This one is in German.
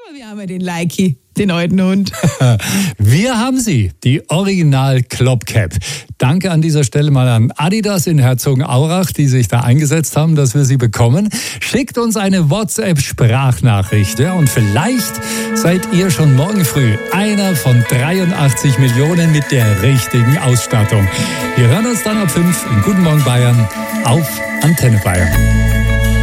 wir haben ja den Likey, den alten Hund. Wir haben sie, die Original Klopp Cap. Danke an dieser Stelle mal an Adidas in Herzogenaurach, die sich da eingesetzt haben, dass wir sie bekommen. Schickt uns eine WhatsApp-Sprachnachricht, ja, und vielleicht seid ihr schon morgen früh einer von 83 Millionen mit der richtigen Ausstattung. Wir hören uns dann ab 5 in Guten Morgen Bayern auf Antenne Bayern.